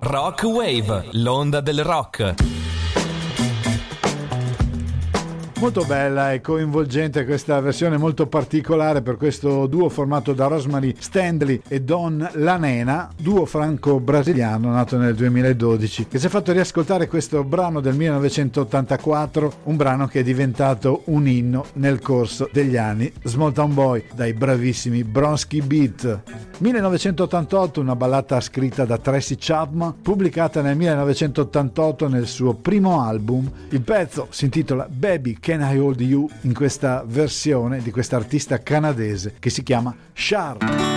Rock Wave, l'onda del rock. Molto bella e coinvolgente questa versione molto particolare per questo duo formato da Rosemary Stanley e Don La Nena, duo franco-brasiliano nato nel 2012, che si è fatto riascoltare questo brano del 1984, un brano che è diventato un inno nel corso degli anni. Small Town Boy dai bravissimi Bronski Beat. 1988, una ballata scritta da Tracy Chapman, pubblicata nel 1988 nel suo primo album. Il pezzo si intitola Baby Can I Hold You, in questa versione di questa artista canadese che si chiama Char.